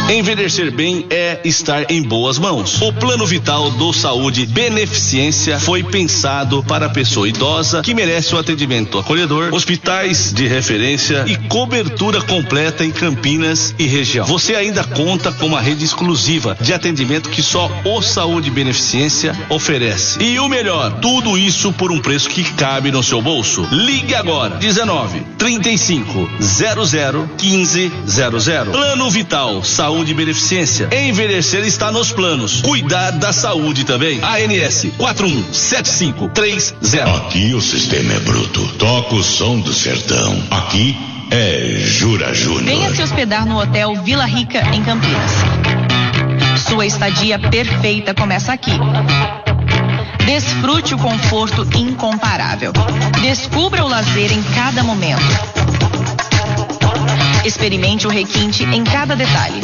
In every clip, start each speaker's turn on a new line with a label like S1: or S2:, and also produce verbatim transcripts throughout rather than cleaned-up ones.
S1: Envelhecer bem é estar em boas mãos. O Plano Vital do Saúde Beneficência foi pensado para a pessoa idosa que merece o atendimento acolhedor, hospitais de referência e cobertura completa em Campinas e região. Você ainda conta com uma rede exclusiva de atendimento que só o Saúde Beneficência oferece. E o melhor, tudo isso por um preço que cabe no seu bolso. Ligue agora, dezenove, trinta e cinco, zero zero, quinze, zero zero. Plano Vital Saúde de Beneficência. Envelhecer está nos planos. Cuidar da saúde também. A N S quatro um sete cinco três zero.
S2: Aqui o sistema é bruto. Toca o som do sertão. Aqui é Jura Júnior.
S3: Venha se hospedar no Hotel Vila Rica, em Campinas. Sua estadia perfeita começa aqui. Desfrute o conforto incomparável. Descubra o lazer em cada momento. Experimente o requinte em cada detalhe.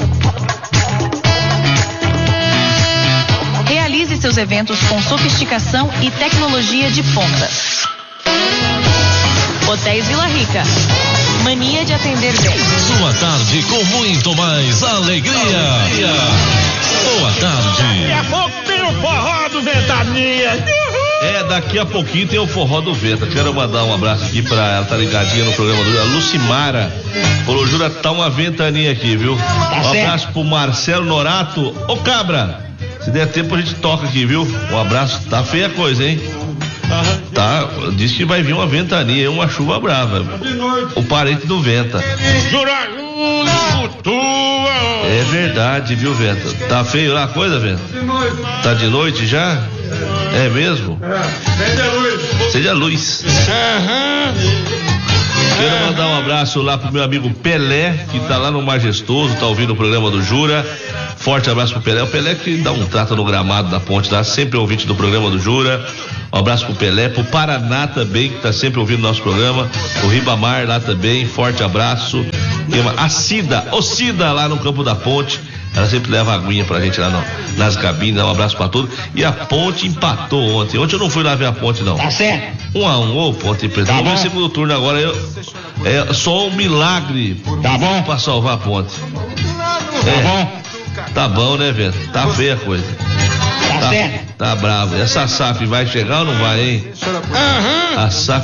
S3: Realize seus eventos com sofisticação e tecnologia de ponta. Hotéis Vila Rica. Mania de atender bem.
S4: Sua tarde com muito mais alegria. alegria. Boa tarde.
S5: Daqui a pouco tem o forró do Ventania.
S1: É, daqui a pouquinho tem o forró do Venta. Quero mandar um abraço aqui pra ela, tá ligadinha no programa do a Lucimara. Falou, Jura, tá uma ventania aqui, viu?
S5: Tá
S1: um
S5: certo.
S1: abraço pro Marcelo Norato. Ô, cabra, se der tempo a gente toca aqui, viu? Um abraço. Tá feia a coisa, hein? Tá, diz que vai vir uma ventania, uma chuva brava. O parente do Venta.
S5: Jura Júnior, tua.
S1: É verdade, viu, Venta? Tá feio lá a coisa, Venta? Tá de noite já? É mesmo?
S5: Seja luz.
S1: Seja luz.
S5: Aham.
S1: Quero mandar um abraço lá pro meu amigo Pelé, que tá lá no Majestoso, tá ouvindo o programa do Jura. Forte abraço pro Pelé. O Pelé que dá um trato no gramado da ponte, tá sempre ouvinte do programa do Jura. Um abraço pro Pelé, pro Paraná também, que tá sempre ouvindo nosso programa. O Ribamar lá também, forte abraço. A Cida, ô Cida lá no Campo da Ponte. Ela sempre leva aguinha pra gente lá no, nas cabines, um abraço pra todos. E a Ponte empatou ontem. Ontem eu não fui lá ver a Ponte, não.
S5: Tá certo.
S1: Um a um, ô Ponte Preta.
S5: Tá
S1: Vamos ver
S5: bom.
S1: o segundo turno agora. Eu, é só um milagre.
S5: Tá bom.
S1: Pra salvar a Ponte.
S5: Tá
S1: É,
S5: bom.
S1: tá bom, né, Vento? Tá feia a coisa.
S5: Tá certo.
S1: Tá bravo. Essa S A F vai chegar ou não vai, hein?
S5: Aham.
S1: A S A F